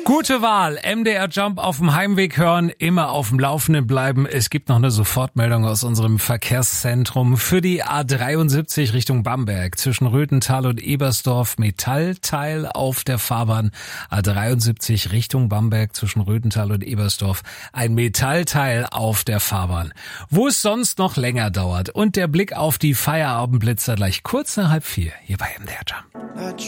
Gute Wahl. MDR Jump auf dem Heimweg hören, immer auf dem Laufenden bleiben. Es gibt noch eine Sofortmeldung aus unserem Verkehrszentrum für die A73 Richtung Bamberg. Zwischen Röthental und Ebersdorf Metallteil auf der Fahrbahn. A73 Richtung Bamberg zwischen Röthental und Ebersdorf. Ein Metallteil auf der Fahrbahn. Wo es sonst noch länger dauert. Und der Blick auf die Feierabendblitzer gleich kurz nach 3:30 hier bei MDR Jump.